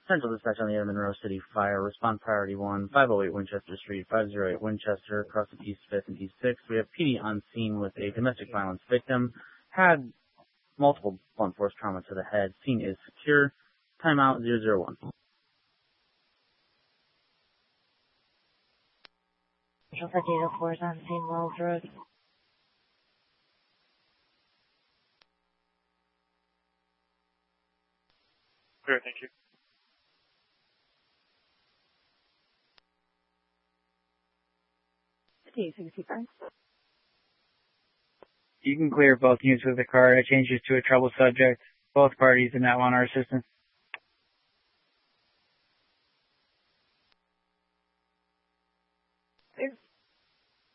Central dispatch on the air, Monroe City Fire. Respond priority 1, 508 Winchester Street, 508 Winchester, across the East 5th and East 6th. We have PD on scene with a domestic violence victim. Had multiple blunt force trauma to the head. Scene is secure. Timeout 001. Central for Data 4 is on scene, Wells Road. Clear, thank you. D65. You can clear both units with the car. It changes to a trouble subject. Both parties did not want our assistance.